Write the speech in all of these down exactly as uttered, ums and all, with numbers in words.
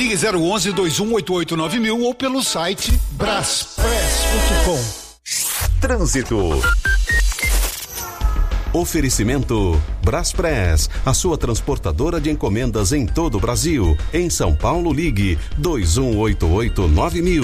Ligue zero onze, dois um oito oito nove mil ou pelo site braspress ponto com. Trânsito. Oferecimento Braspress, a sua transportadora de encomendas em todo o Brasil. Em São Paulo, ligue dois um oito oito nove mil.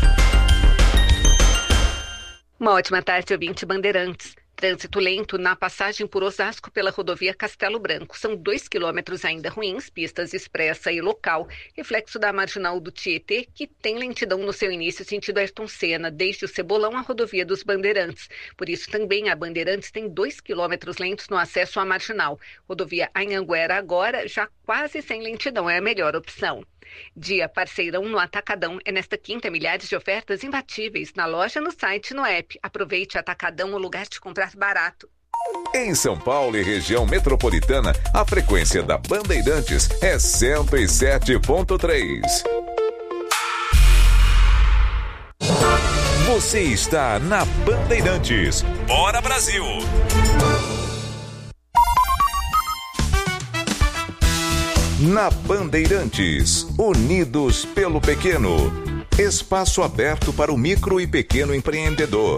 Uma ótima tarde, ouvinte Bandeirantes. Trânsito lento na passagem por Osasco pela rodovia Castelo Branco. São dois quilômetros ainda ruins, pistas expressa e local. Reflexo da marginal do Tietê, que tem lentidão no seu início sentido Ayrton Senna, desde o Cebolão à rodovia dos Bandeirantes. Por isso também a Bandeirantes tem dois quilômetros lentos no acesso à marginal. Rodovia Anhanguera agora já quase sem lentidão, é a melhor opção. Dia Parceirão no Atacadão. É nesta quinta milhares de ofertas imbatíveis na loja, no site e no app. Aproveite Atacadão, o lugar de comprar barato. Em São Paulo e região metropolitana, a frequência da Bandeirantes é cento e sete ponto três. Você está na Bandeirantes. Bora Brasil! Na Bandeirantes, Unidos pelo Pequeno. Espaço aberto para o micro e pequeno empreendedor.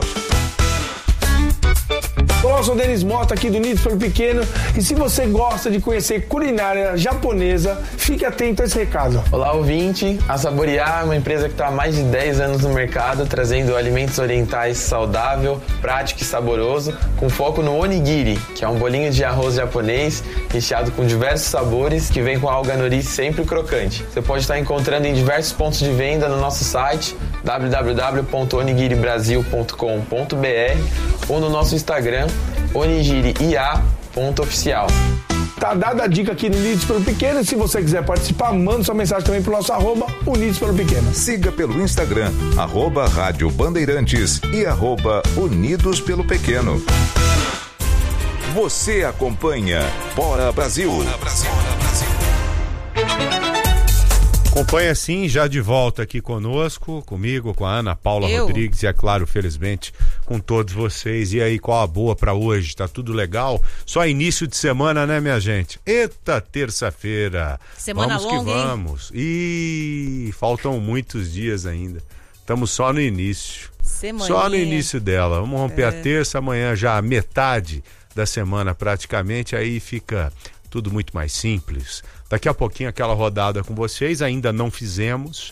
Olá, eu sou o Denis Mota aqui do Unidos pelo Pequeno, e se você gosta de conhecer culinária japonesa, fique atento a esse recado. Olá, ouvinte. A Saborear é uma empresa que está há mais de dez anos no mercado, trazendo alimentos orientais saudável, prático e saboroso, com foco no onigiri, que é um bolinho de arroz japonês recheado com diversos sabores, que vem com alga nori sempre crocante. Você pode estar encontrando em diversos pontos de venda no nosso site w w w ponto onigiri brasil ponto com ponto b r ou no nosso Instagram onigiriia ponto oficial. Tá dada a dica aqui no Unidos pelo Pequeno, e se você quiser participar, manda sua mensagem também pro nosso arroba Unidos pelo Pequeno. Siga pelo Instagram, arroba Rádio Bandeirantes e arroba Unidos pelo Pequeno. Você acompanha Bora Brasil. Bora Brasil. Bora Brasil. Acompanha sim, já de volta aqui conosco, comigo, com a Ana Paula Eu? Rodrigues e, é claro, felizmente, com todos vocês. E aí, qual a boa pra hoje? Tá tudo legal? Só início de semana, né, minha gente? Eita, terça-feira. Semana vamos longa, que vamos. E faltam muitos dias ainda. Estamos só no início. Semaninha. Só no início dela. Vamos romper É. a terça, amanhã já a metade da semana praticamente, aí fica tudo muito mais simples. Daqui a pouquinho aquela rodada com vocês, ainda não fizemos,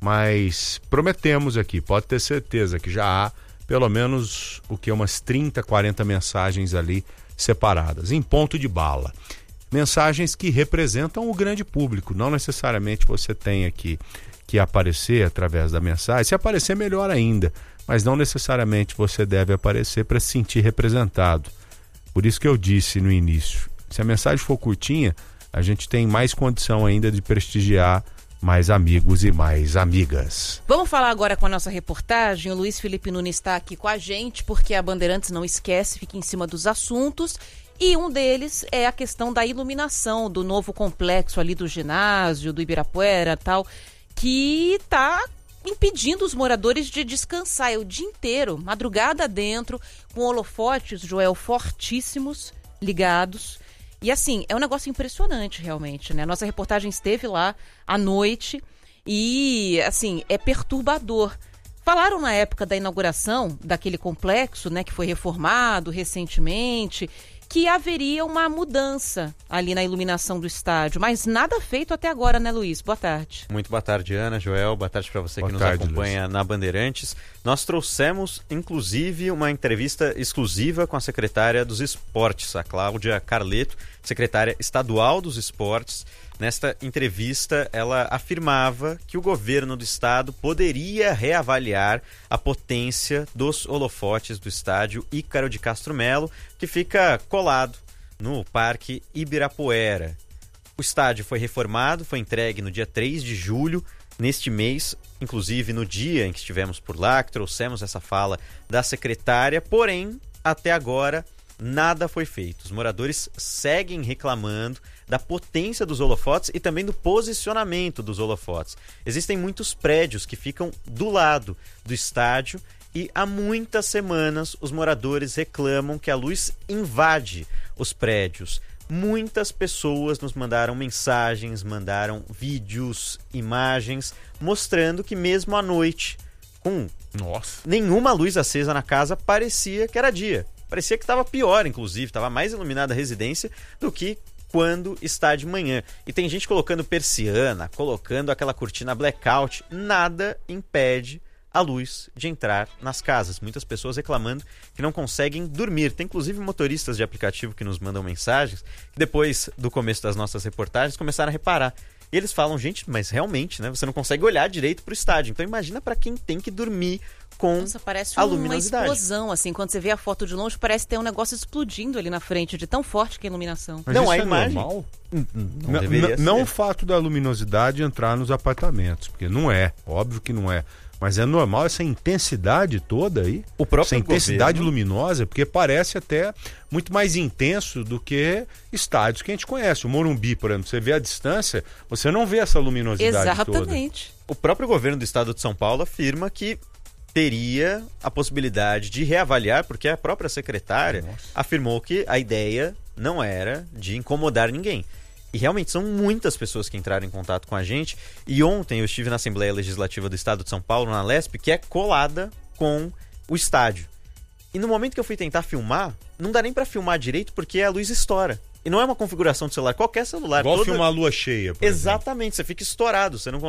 mas prometemos aqui, pode ter certeza que já há pelo menos o que umas trinta, quarenta mensagens ali separadas, em ponto de bala. Mensagens que representam o grande público, não necessariamente você tem aqui que aparecer através da mensagem, se aparecer melhor ainda, mas não necessariamente você deve aparecer para se sentir representado. Por isso que eu disse no início, se a mensagem for curtinha, a gente tem mais condição ainda de prestigiar mais amigos e mais amigas. Vamos falar agora com a nossa reportagem. O Luiz Felipe Nunes está aqui com a gente, porque a Bandeirantes não esquece, fica em cima dos assuntos. E um deles é a questão da iluminação do novo complexo ali do ginásio, do Ibirapuera e tal, que está impedindo os moradores de descansar o dia inteiro, madrugada dentro, com holofotes, Joel, fortíssimos, ligados. E assim, é um negócio impressionante realmente, né? A nossa reportagem esteve lá à noite e, assim, é perturbador. Falaram na época da inauguração daquele complexo, né, que foi reformado recentemente, que haveria uma mudança ali na iluminação do estádio, mas nada feito até agora, né, Luiz? Boa tarde. Muito boa tarde, Ana, Joel, boa tarde para você Boa que tarde, nos acompanha Luiz. na Bandeirantes. Nós trouxemos, inclusive, uma entrevista exclusiva com a secretária dos Esportes, a Cláudia Carleto, secretária estadual dos Esportes. Nesta entrevista, ela afirmava que o governo do estado poderia reavaliar a potência dos holofotes do estádio Ícaro de Castro Melo, que fica colado no Parque Ibirapuera. O estádio foi reformado, foi entregue no dia três de julho, neste mês, inclusive no dia em que estivemos por lá, que trouxemos essa fala da secretária, porém, até agora, nada foi feito. Os moradores seguem reclamando da potência dos holofotes e também do posicionamento dos holofotes. Existem muitos prédios que ficam do lado do estádio e há muitas semanas os moradores reclamam que a luz invade os prédios. muitas pessoas nos mandaram mensagens, mandaram vídeos, imagens, mostrando que mesmo à noite, com Nossa. nenhuma luz acesa na casa, parecia que era dia. Parecia que estava pior, inclusive, estava mais iluminada a residência do que quando está de manhã. E tem gente colocando persiana, colocando aquela cortina blackout, nada impede a luz de entrar nas casas. Muitas pessoas reclamando que não conseguem dormir. Tem inclusive motoristas de aplicativo que nos mandam mensagens que depois do começo das nossas reportagens começaram a reparar. E eles falam, gente, mas realmente, né, você não consegue olhar direito para o estádio. Então imagina para quem tem que dormir com Nossa, parece a uma luminosidade. explosão, assim. Quando você vê a foto de longe, parece ter um negócio explodindo ali na frente, de tão forte que é a iluminação. Mas não, isso a é imagem... normal? Não, não Não, deveria não ser. o fato da luminosidade entrar nos apartamentos, porque não é, óbvio que não é. Mas é normal essa intensidade toda aí, O próprio essa intensidade governo... luminosa, porque parece até muito mais intenso do que estádios que a gente conhece. O Morumbi, por exemplo, você vê a distância, você não vê essa luminosidade Exatamente. O próprio governo do estado de São Paulo afirma que teria a possibilidade de reavaliar, porque a própria secretária Nossa. afirmou que a ideia não era de incomodar ninguém. E realmente são muitas pessoas que entraram em contato com a gente. E ontem eu estive na Assembleia Legislativa do Estado de São Paulo, na Lesp, que é colada com o estádio. E no momento que eu fui tentar filmar, não dá nem pra filmar direito porque a luz estoura. E não é uma configuração de celular, qualquer celular. Igual toda... filmar a lua cheia, por Exatamente, você fica estourado, você não